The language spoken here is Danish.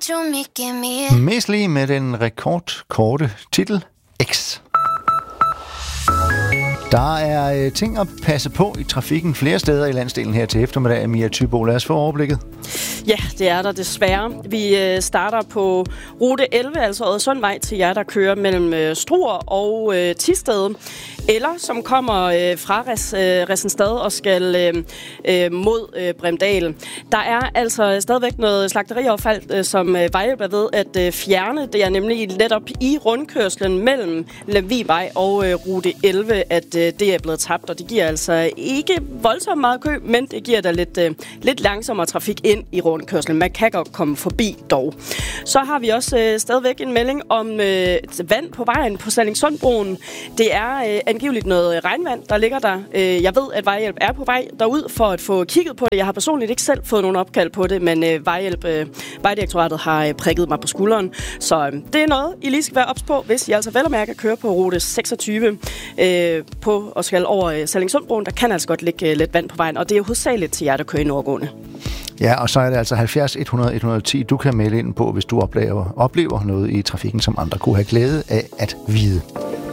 Mest lige med den rekordkorte titel X. Der er ting at passe på i trafikken flere steder i landsdelen her til eftermiddag. Mia Thybo, lad os få overblikket. Ja, det er der desværre. Vi starter på rute 11, altså Oddesundvej, til jer, der kører mellem Struer og Thisted, eller som kommer fra Risenstad og skal mod Bremdal. Der er altså stadigvæk noget slagteriaffald, som Vejhjælp er ved at fjerne. Det er nemlig netop i rundkørslen mellem Lemvigvej og rute 11, at det er blevet tabt, og det giver altså ikke voldsomt meget kø, men det giver da lidt langsommere trafik ind i rundkørslen. Man kan godt komme forbi dog. Så har vi også stadigvæk en melding om vand på vejen på Sallingsundbroen. Det er angiveligt noget regnvand, der ligger der. Jeg ved, at Vejhjælp er på vej derud for at få kigget på det. Jeg har personligt ikke selv fået nogen opkald på det, men Vejdirektoratet har prikket mig på skulderen. Så det er noget, I lige skal være ops på, hvis I altså vel og mærke at køre på rute 26 på og skal over Sallingsundbroen. Der kan altså godt ligge lidt vand på vejen, og det er jo hovedsageligt til jer, der kører i nordgående. Ja, og så er det altså 70 100 110, du kan melde ind på, hvis du oplever noget i trafikken, som andre kunne have glæde af at vide.